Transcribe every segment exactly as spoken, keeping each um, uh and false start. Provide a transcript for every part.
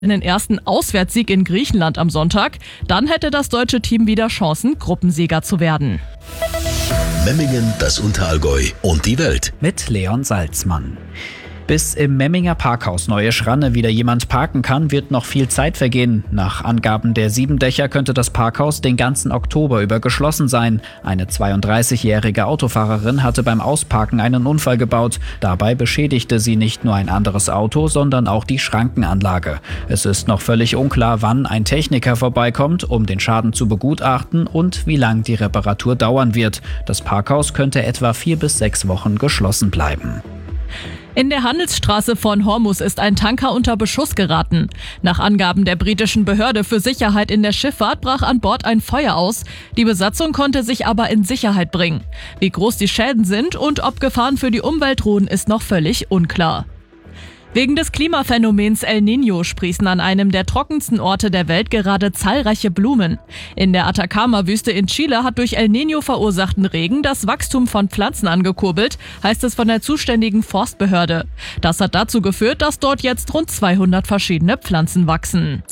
Den ersten Auswärtssieg in Griechenland am Sonntag. Dann hätte das deutsche Team wieder Chancen, Gruppensieger zu werden. Memmingen, das Unterallgäu und die Welt. Mit Leon Salzmann. Bis im Memminger Parkhaus Neue Schranne wieder jemand parken kann, wird noch viel Zeit vergehen. Nach Angaben der Siebendächer könnte das Parkhaus den ganzen Oktober über geschlossen sein. Eine zweiunddreißigjährige Autofahrerin hatte beim Ausparken einen Unfall gebaut. Dabei beschädigte sie nicht nur ein anderes Auto, sondern auch die Schrankenanlage. Es ist noch völlig unklar, wann ein Techniker vorbeikommt, um den Schaden zu begutachten und wie lang die Reparatur dauern wird. Das Parkhaus könnte etwa vier bis sechs Wochen geschlossen bleiben. In der Handelsstraße von Hormuz ist ein Tanker unter Beschuss geraten. Nach Angaben der britischen Behörde für Sicherheit in der Schifffahrt brach an Bord ein Feuer aus. Die Besatzung konnte sich aber in Sicherheit bringen. Wie groß die Schäden sind und ob Gefahren für die Umwelt drohen, ist noch völlig unklar. Wegen des Klimaphänomens El Niño sprießen an einem der trockensten Orte der Welt gerade zahlreiche Blumen. In der Atacama-Wüste in Chile hat durch El Niño verursachten Regen das Wachstum von Pflanzen angekurbelt, heißt es von der zuständigen Forstbehörde. Das hat dazu geführt, dass dort jetzt rund zweihundert verschiedene Pflanzen wachsen.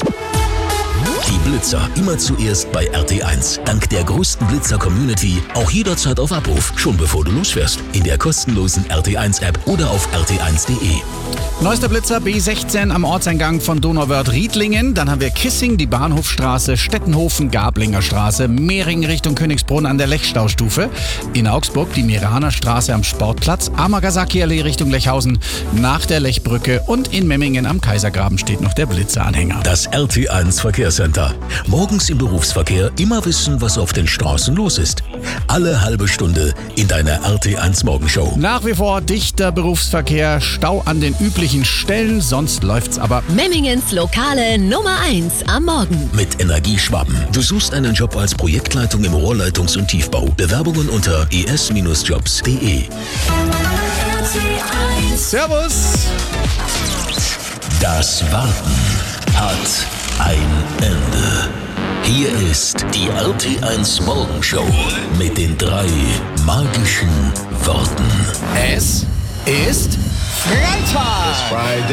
Die Blitzer immer zuerst bei R T eins. Dank der größten Blitzer-Community auch jederzeit auf Abruf, schon bevor du losfährst. In der kostenlosen R T eins App oder auf r t eins punkt de. Neuester Blitzer B sechzehn am Ortseingang von Donauwörth-Riedlingen. Dann haben wir Kissing, die Bahnhofstraße, Stettenhofen, Gablinger Straße, Mehring Richtung Königsbrunn an der Lechstaustufe. In Augsburg die Miraner Straße am Sportplatz, Amagasaki-Allee Richtung Lechhausen, nach der Lechbrücke und in Memmingen am Kaisergraben steht noch der Blitzeranhänger. Das R T eins Verkehrscenter. Morgens im Berufsverkehr immer wissen, was auf den Straßen los ist. Alle halbe Stunde in deiner R T eins Morgenshow. Nach wie vor dichter Berufsverkehr, Stau an den üblichen Stellen, sonst läuft's aber. Memmingens lokale Nummer eins am Morgen. Mit Energieschwaben. Du suchst einen Job als Projektleitung im Rohrleitungs- und Tiefbau. Bewerbungen unter e s jobs punkt de. Servus! Das Warten hat ein Ende. Hier ist die R T eins Morgenshow mit den drei magischen Worten. Es ist Freitag!